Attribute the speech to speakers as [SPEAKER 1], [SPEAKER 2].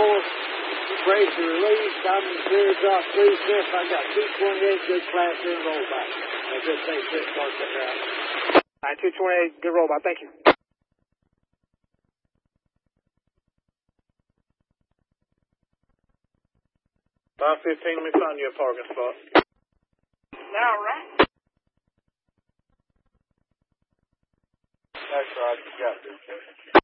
[SPEAKER 1] fourth. Brace the release. I'm in clear drop 3 fifths. I got 228, good class in rollback. That's just say 6 starts the ground.
[SPEAKER 2] All right, 228, good rollback. Thank you.
[SPEAKER 3] 515, let me find you a parking spot.
[SPEAKER 4] All right.
[SPEAKER 3] That's right, you got this.